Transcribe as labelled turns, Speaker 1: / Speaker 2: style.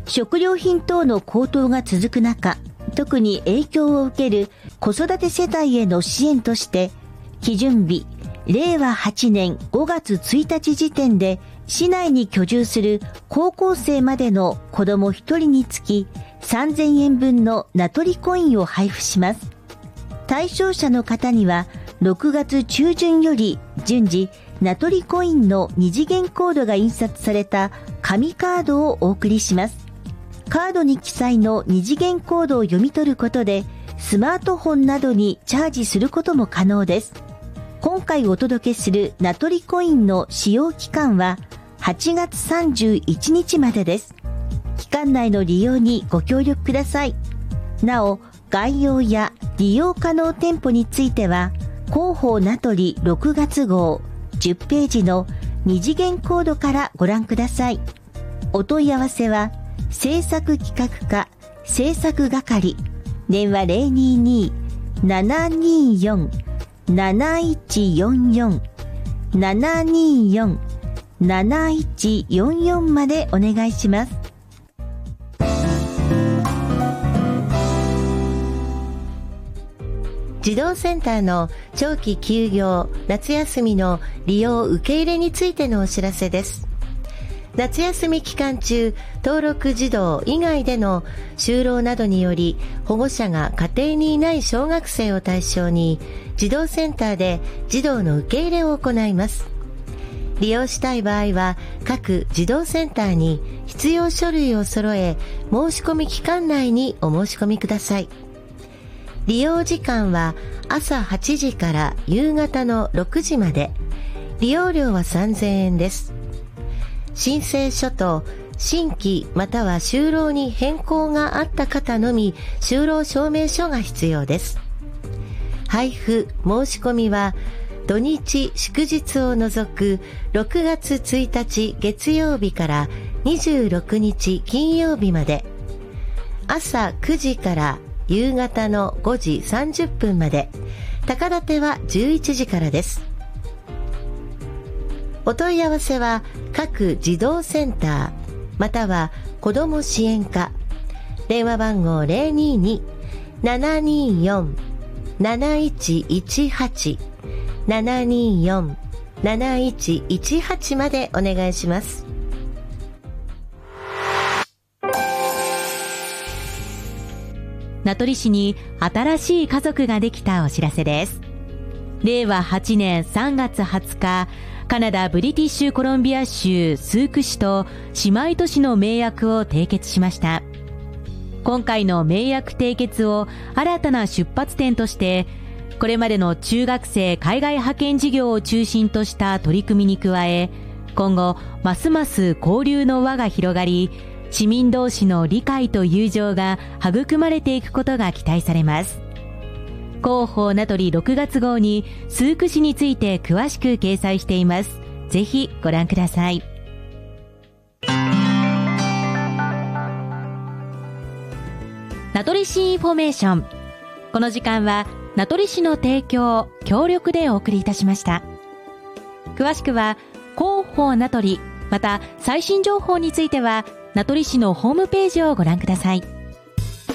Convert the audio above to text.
Speaker 1: 食料品等の高騰が続く中、特に影響を受ける子育て世帯への支援として、基準日、令和8年5月1日時点で、市内に居住する高校生までの子ども1人につき3000円分の名取コインを配布します。対象者の方には6月中旬より順次名取コインの二次元コードが印刷された紙カードをお送りします。カードに記載の二次元コードを読み取ることでスマートフォンなどにチャージすることも可能です。今回お届けする名取コインの使用期間は8月31日までです。期間内の利用にご協力ください。なお、概要や利用可能店舗については、広報名取6月号10ページの二次元コードからご覧ください。お問い合わせは、制作企画課制作係、電話 022-724-7144 724-7144 までお願いします。
Speaker 2: 児童センターの長期休業、夏休みの利用受け入れについてのお知らせです。夏休み期間中、登録児童以外での就労などにより保護者が家庭にいない小学生を対象に児童センターで児童の受け入れを行います。利用したい場合は各児童センターに必要書類を揃え、申し込み期間内にお申し込みください。利用時間は朝8時から夕方の6時まで。利用料は3000円です。申請書と新規または就労に変更があった方のみ就労証明書が必要です。配布申し込みは土日祝日を除く6月1日月曜日から26日金曜日まで、朝9時から夕方の5時30分まで、高立ては11時からです。お問い合わせは各児童センターまたは子ども支援課、電話番号 022-724-7118 724-7118 までお願いします。
Speaker 3: 名取市に新しい家族ができたお知らせです。令和8年3月20日、カナダブリティッシュコロンビア州スーク市と姉妹都市の盟約を締結しました。今回の盟約締結を新たな出発点として、これまでの中学生海外派遣事業を中心とした取り組みに加え、今後ますます交流の輪が広がり、市民同士の理解と友情が育まれていくことが期待されます。広報名取6月号にスーク市について詳しく掲載しています。ぜひご覧ください。名取市インフォメーション。この時間は名取市の提供、協力でお送りいたしました。詳しくは広報名取、また最新情報については名取市のホームページをご覧ください。